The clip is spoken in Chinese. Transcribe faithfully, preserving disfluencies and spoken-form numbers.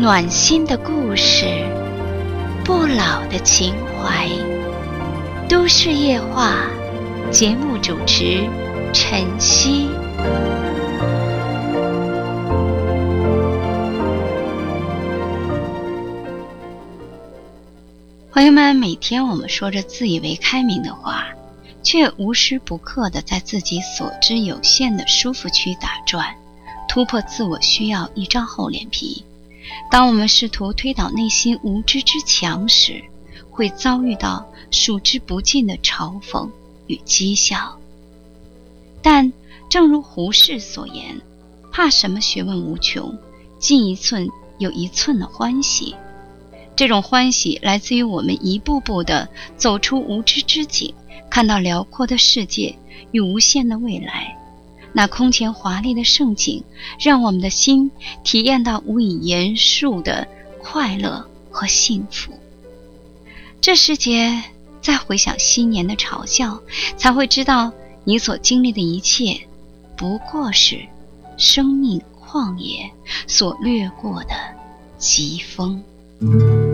暖心的故事，不老的情怀。都市夜话节目主持晨曦。朋友们，每天我们说着自以为开明的话，却无时不刻地在自己所知有限的舒服区打转，突破自我需要一张厚脸皮。当我们试图推倒内心无知之墙时，会遭遇到数之不尽的嘲讽与讥笑。但正如胡适所言，怕什么学问无穷，进一寸有一寸的欢喜。这种欢喜来自于我们一步步地走出无知之境，看到辽阔的世界与无限的未来。那空前华丽的盛景，让我们的心体验到无以言述的快乐和幸福。这时节再回想新年的嘲笑，才会知道你所经历的一切不过是生命旷野所掠过的疾风。